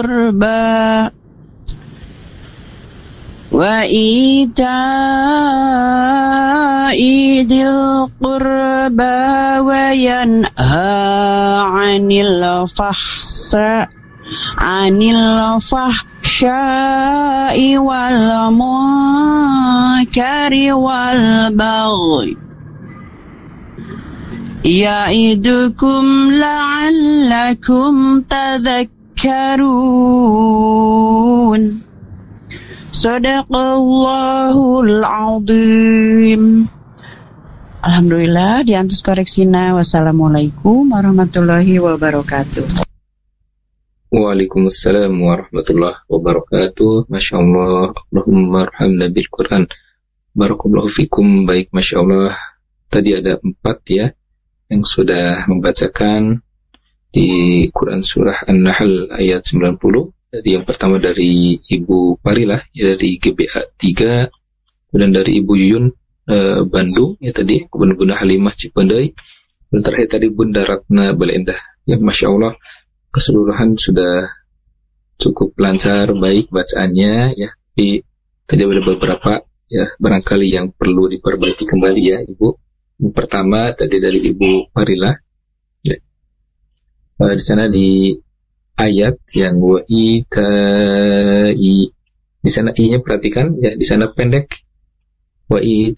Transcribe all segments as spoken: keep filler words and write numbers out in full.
qurba wa ita'i dzil qurba wa yanha 'anil fahsya 'anil fahsya'i wal munkari wal baghi ya'idukum la'allakum tadhakkarun. Sadaqallahul azim. Alhamdulillah, diantus koreksina. Wassalamualaikum warahmatullahi wabarakatuh. Waalaikumsalam warahmatullahi wabarakatuh. Masya Allah. Allahumma arhamna bil Quran. Barakallahu fikum. Baik, Masya Allah. Tadi ada empat ya yang sudah membacakan di Quran surah An-Nahl ayat sembilan puluh. Jadi yang pertama dari Ibu Parilah ya, dari G B A tiga, kemudian dari Ibu Yuyun e, Bandung ya tadi, kemudian Bunda Halimah Cipendei, dan terakhir tadi Bunda Ratna Balendah. Ya Masya Allah, keseluruhan sudah cukup lancar, baik bacaannya ya. Tapi tadi ada beberapa ya barangkali yang perlu diperbaiki kembali ya Ibu. Yang pertama tadi dari Ibu Parilah ya. E, di sana di ayat yang wa ita'i, di sana i-nya perhatikan ya, di sana pendek, wa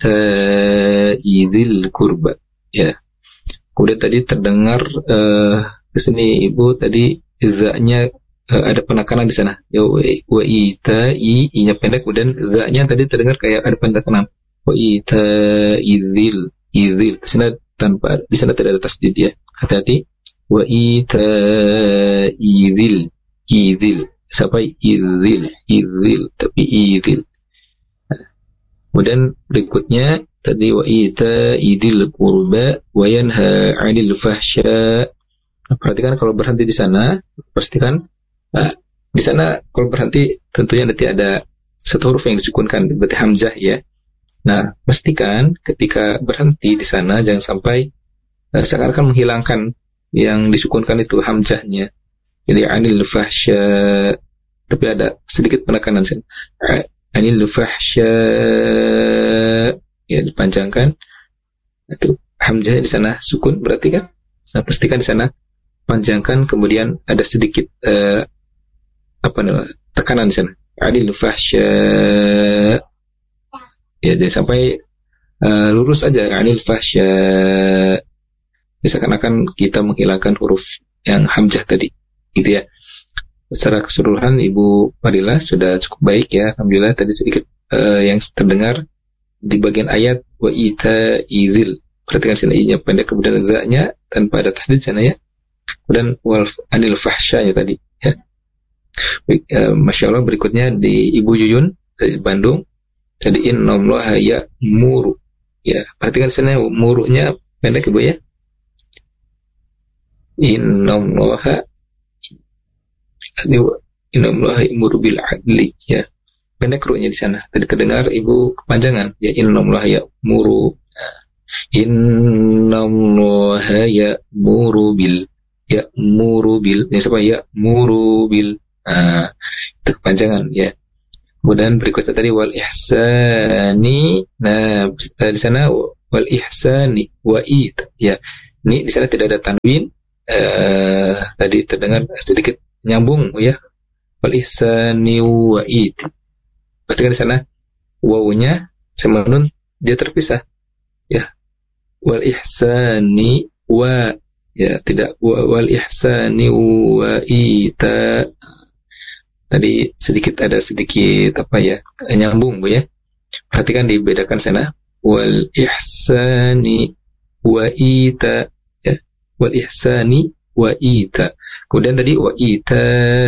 ita'i dzil qurba ya. Kemudian tadi terdengar uh, ke sini Ibu tadi za-nya uh, ada penekanan di sana ya, wa ita'i, i-nya pendek, kemudian za-nya tadi terdengar kayak ada penekanan, wa ita'i dzil, idzil di sana tanpa, di sana tidak ada tasdid ya, hati-hati. Wa ita'i dzil, idzil sampai idzil, idzil tapi idzil. Kemudian berikutnya tadi wa ita'i dzil qurba wa yanha 'anil fahsya. Perhatikan kalau berhenti di sana, pastikan nah, di sana kalau berhenti tentunya nanti ada satu huruf yang disukunkan, berarti hamzah ya. Nah, pastikan ketika berhenti di sana jangan sampai uh, seakan-akan menghilangkan yang disukunkan itu hamzahnya. Jadi anil fahsya, tapi ada sedikit penekanan sini. Anil fahsya ya dipanjangkan. Itu hamzahnya di sana sukun berarti kan? Nah, pastikan di sana panjangkan, kemudian ada sedikit uh, apa namanya? Tekanan di sana. Anil fahsya. Ya, jadi sampai uh, lurus aja anil fahsya. Seakan-akan kita menghilangkan huruf yang hamzah tadi, gitu ya. Secara keseluruhan Ibu Parilah sudah cukup baik ya, alhamdulillah. Tadi sedikit uh, yang terdengar di bagian ayat wa ita'i dzil. Perhatikan sini i-nya pendek, kemudian za-nya tanpa ada tasdid sana ya. Kemudian wal anil fahsyanya tadi ya. Baik, uh, Masya Allah, berikutnya di Ibu Yuyun dari Bandung. Jadi innallaha ya'muru ya. Perhatikan sini murunya pendek Ibu ya. Innallaha innallaha ya'muru bil 'adli ya. Pendek ru-nya di sana. Tadi kedengar Ibu kepanjangan ya, innallaha ya'muru. Innallaha ya'muru bil, ya'muru bil. Ya siapa ya'muru bil. Ah, itu kepanjangan ya. Kemudian berikutnya tadi wal ihsani. Nah, di sana wal ihsani wa it ya. Ini di sana tidak ada tanwin. Uh, tadi terdengar sedikit nyambung ya, wal ihsani wa it. Berarti kan di sana wawunya sama nun dia terpisah ya, wal ihsani wa ya, tidak wal ihsani wa ita. Tadi sedikit ada sedikit apa ya, nyambung Bu ya. Perhatikan dibedakan sana, wal ihsani wa ita ya, wal ihsani wa ita. Kemudian tadi wa ita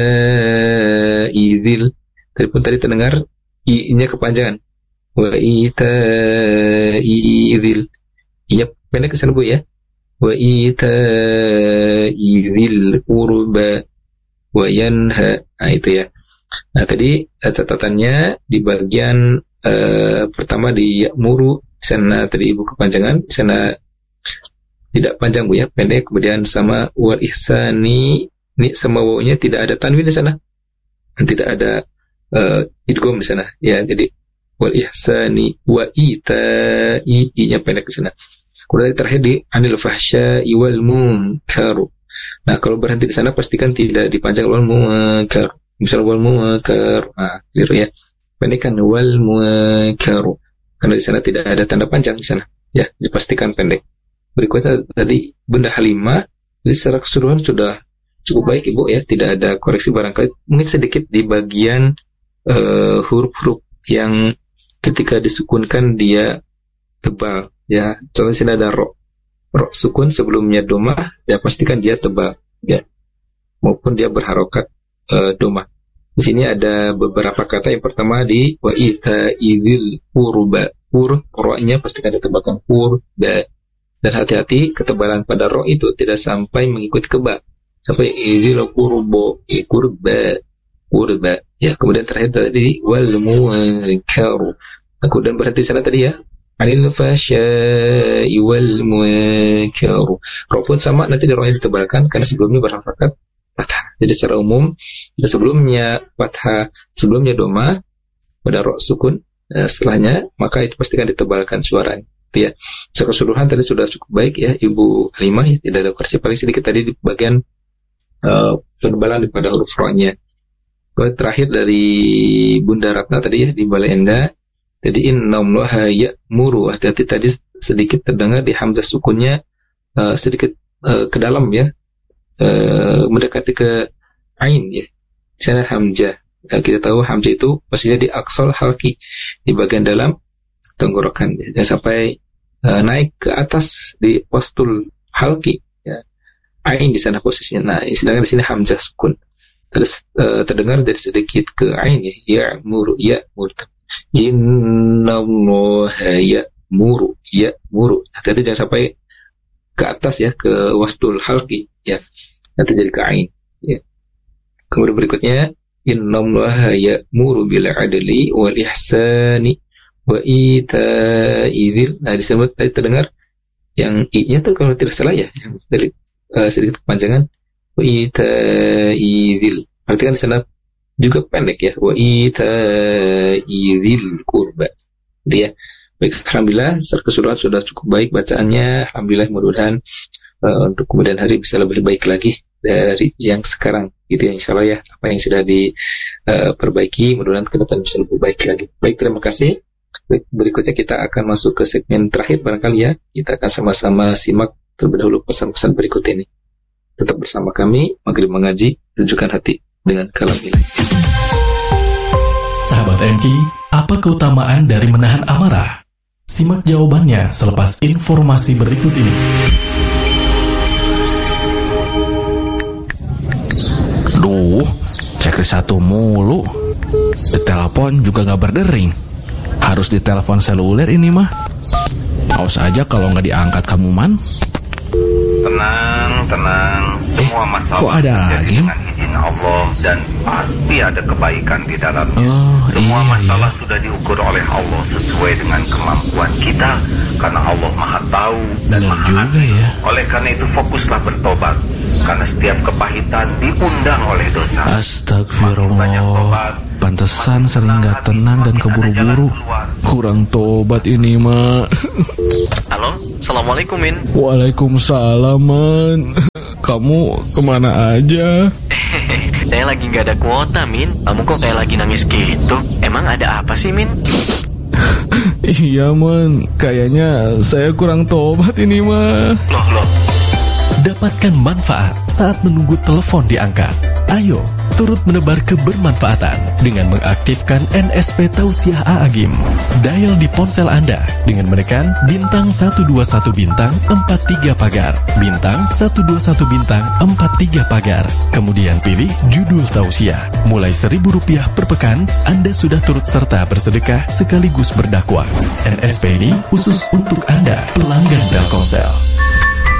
izil, tadi pun tadi terdengar i-nya kepanjangan, wa ita izil, i-nya pendek ke sana Bu ya, wa ita izil qurba wa yanha. Nah itu ya. Nah tadi catatannya di bagian uh, pertama di ya'muru, di sana tadi Ibu kepanjangan, di sana tidak panjang Bu ya, pendek. Kemudian sama wal ihsani, ini sama wawunya tidak ada tanwin di sana. tidak ada uh, idgham di sana ya. Jadi wal ihsani wa ita'i, i-nya pendek di sana. Kemudian terakhir di anil fahsya'i wal munkar. Nah, kalau berhenti di sana pastikan tidak dipanjang wal munkar. Misal wal munkar, nah, gitu ya. Pendekkan wal munkar. Karena di sana tidak ada tanda panjang di sana. Ya, dipastikan pendek. Berikutnya tadi benda halimah, jadi secara keseluruhan sudah cukup baik Ibu ya, tidak ada koreksi barangkali. Mungkin sedikit di bagian uh, huruf-huruf yang ketika disukunkan dia tebal ya. Contohnya sini ada ro, ro sukun sebelumnya domah, ya pastikan dia tebal ya, maupun dia berharokat uh, domah. Di sini ada beberapa kata. Yang pertama di wa ita idzil qurba, ur ro-nya pastikan ditebalkan qurba, dan hati-hati ketebalan pada ro itu tidak sampai mengikuti ke ba, sampai idzil qurbo, qurba, qurba ya. Kemudian terakhir tadi wal munkaru, kemudian berhenti sana tadi ya, anil fasya'i wal munkaru. Ro pun sama, nanti ro-nya ditebalkan karena sebelumnya berharokat fathah. Jadi secara umum sebelumnya fathah, sebelumnya doma, pada ro sukun, eh, setelahnya maka itu pastikan ditebalkan suaranya. Itu ya. Secara keseluruhan tadi sudah cukup baik ya Ibu Halimah ya, tidak ada koreksi. Paling sedikit tadi di bagian uh, penebalan daripada huruf ro-nya. Kemudian terakhir dari Bunda Ratna tadi ya di Balenda, jadi innallaha ya'muru, hati-hati tadi sedikit terdengar di hamzah sukunnya uh, sedikit uh, ke dalam ya. Uh, mendekati ke ain ya. Di sana hamzah. Nah, kita tahu hamzah itu pastinya di aqsal halqi, di bagian dalam tenggorokan ya. Jangan sampai uh, naik ke atas di wastul halqi ya. Ain di sana posisinya. Nah, sedangkan di sini hamzah sukun. Terus uh, terdengar dari sedikit ke ain ya. Ya'muru, ya'mur. Innallaha ya'muru, ya'muru. Tadi jangan sampai ke atas ya, ke wastul halqi ya, nanti jadi ke ain ya. Kemudian berikutnya innallaha ya'muru bil adli wal ihsani wa ita'i dzil. Nah, disebut tadi terdengar yang i-nya tuh kalau tidak salah ya, yang dari uh, sedikit kepanjangan wa ita'i dzil. Berarti kan di sana juga pendek ya, wa ita'i dzil qurba. Dia baik, alhamdulillah secara keseluruhan sudah cukup baik bacaannya. Alhamdulillah, mudah-mudahan uh, untuk kemudian hari bisa lebih baik lagi dari yang sekarang gitu ya, insyaallah ya. Apa yang sudah diperbaiki uh, mudah-mudahan ke depan bisa lebih baik lagi. Baik, terima kasih. Baik, berikutnya kita akan masuk ke segmen terakhir barangkali ya. Kita akan sama-sama simak terlebih dahulu pesan-pesan berikut ini. Tetap bersama kami, Maghrib Mengaji, tunjukkan hati dengan kalam ilahi. Sahabat M K, apa keutamaan dari menahan amarah? Simak jawabannya selepas informasi berikut ini. Duh, checklist satu mulu. Ditelepon juga gak berdering. Harus ditelepon seluler ini mah. Awas aja kalau gak diangkat kamu man. Tenang, tenang. Semua eh, masalah kok ada lagi? dengan izin Allah, dan pasti ada kebaikan di dalamnya. Oh, Semua iya, masalah iya. sudah diukur oleh Allah sesuai dengan kemampuan kita, karena Allah Maha Tahu dan Benar Maha juga Adil. ya. Oleh karena itu fokuslah bertobat, karena setiap kepahitan diundang oleh dosa. Makin banyak Astagfirullah. tobat, Pantesan makin sering gak hati, tenang dan makin ada keburu-buru. jalan keluar. Kurang tobat ini mah. Halo, Assalamualaikum Min. Waalaikumsalam man. Kamu kemana aja? Saya lagi gak ada kuota Min. Kamu kok kayak lagi nangis gitu? Emang ada apa sih Min? Iya man, kayaknya saya kurang tobat ini mah. Loh loh, Dapatkan manfaat saat menunggu telepon diangkat. Ayo, turut menebar kebermanfaatan dengan mengaktifkan N S P Tausiah A'agim. Dial di ponsel Anda dengan menekan bintang satu dua satu bintang empat tiga pagar, bintang satu dua satu bintang empat tiga pagar. Kemudian pilih judul Tausiah. Mulai seribu rupiah per pekan, Anda sudah turut serta bersedekah sekaligus berdakwah. N S P ini khusus untuk Anda, pelanggan Telkomsel.